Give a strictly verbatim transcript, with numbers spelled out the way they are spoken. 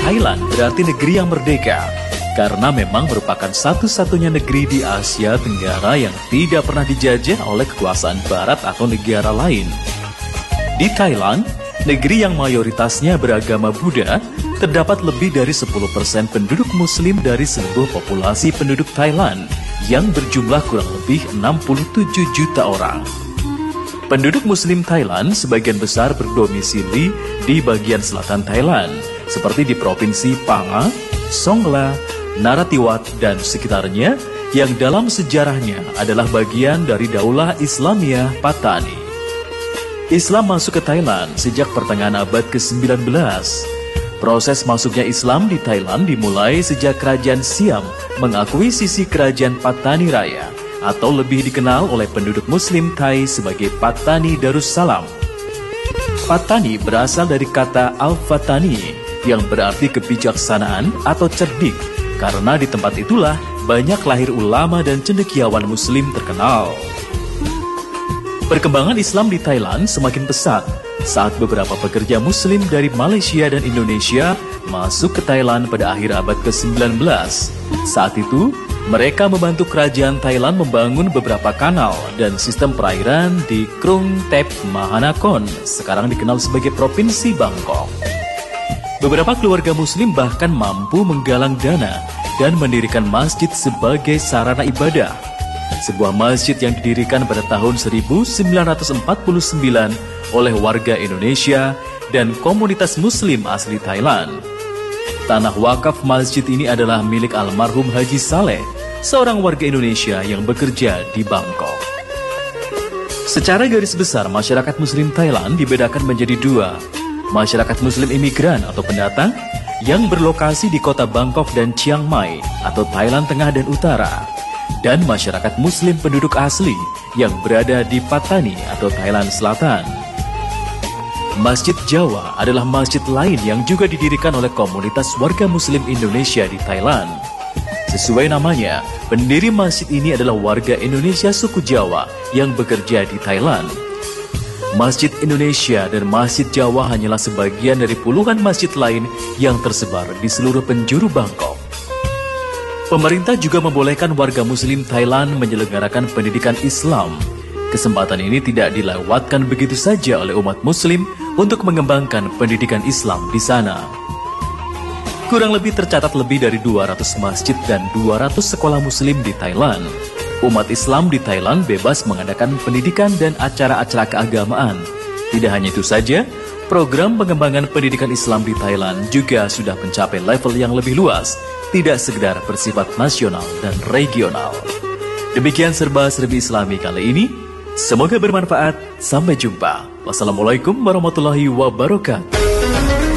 Thailand berarti negeri yang merdeka, karena memang merupakan satu-satunya negeri di Asia Tenggara yang tidak pernah dijajah oleh kekuasaan barat atau negara lain. Di Thailand, negeri yang mayoritasnya beragama Buddha, terdapat lebih dari sepuluh persen penduduk Muslim dari seluruh populasi penduduk Thailand yang berjumlah kurang lebih enam puluh tujuh juta orang. Penduduk Muslim Thailand sebagian besar berdomisili di bagian selatan Thailand, seperti di Provinsi Phang, Songkhla, Narathiwat, dan sekitarnya, yang dalam sejarahnya adalah bagian dari Daulah Islamiyah Pattani. Islam masuk ke Thailand sejak pertengahan abad ke sembilan belas. Proses masuknya Islam di Thailand dimulai sejak Kerajaan Siam mengakui sisi Kerajaan Pattani Raya, atau lebih dikenal oleh penduduk Muslim Thai sebagai Pattani Darussalam. Pattani berasal dari kata Al-Fatani yang berarti kebijaksanaan atau cerdik, karena di tempat itulah banyak lahir ulama dan cendekiawan Muslim terkenal. Perkembangan Islam di Thailand semakin pesat saat beberapa pekerja Muslim dari Malaysia dan Indonesia masuk ke Thailand pada akhir abad ke sembilan belas. Saat itu, mereka membantu kerajaan Thailand membangun beberapa kanal dan sistem perairan di Krung Thep Mahanakhon, sekarang dikenal sebagai Provinsi Bangkok. Beberapa keluarga Muslim bahkan mampu menggalang dana dan mendirikan masjid sebagai sarana ibadah. Sebuah masjid yang didirikan pada tahun seribu sembilan ratus empat puluh sembilan oleh warga Indonesia dan komunitas Muslim asli Thailand. Tanah wakaf masjid ini adalah milik almarhum Haji Saleh, seorang warga Indonesia yang bekerja di Bangkok. Secara garis besar, masyarakat Muslim Thailand dibedakan menjadi dua. Masyarakat Muslim imigran atau pendatang yang berlokasi di kota Bangkok dan Chiang Mai atau Thailand Tengah dan Utara, dan masyarakat Muslim penduduk asli yang berada di Pattani atau Thailand Selatan. Masjid Jawa adalah masjid lain yang juga didirikan oleh komunitas warga Muslim Indonesia di Thailand. Sesuai namanya, pendiri masjid ini adalah warga Indonesia suku Jawa yang bekerja di Thailand. Masjid Indonesia dan Masjid Jawa hanyalah sebagian dari puluhan masjid lain yang tersebar di seluruh penjuru Bangkok. Pemerintah juga membolehkan warga Muslim Thailand menyelenggarakan pendidikan Islam. Kesempatan ini tidak dilewatkan begitu saja oleh umat Muslim untuk mengembangkan pendidikan Islam di sana. Kurang lebih tercatat lebih dari dua ratus masjid dan dua ratus sekolah Muslim di Thailand. Umat Islam di Thailand bebas mengadakan pendidikan dan acara-acara keagamaan. Tidak hanya itu saja, program pengembangan pendidikan Islam di Thailand juga sudah mencapai level yang lebih luas, tidak sekedar bersifat nasional dan regional. Demikian serba-serbi Islami kali ini. Semoga bermanfaat. Sampai jumpa. Wassalamualaikum warahmatullahi wabarakatuh.